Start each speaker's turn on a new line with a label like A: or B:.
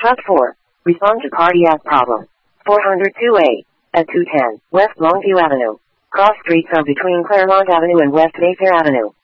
A: Truck 4. Respond to cardiac problem. 402A. At 210 West Longview Avenue. Cross streets are between Claremont Avenue and West Mayfair Avenue.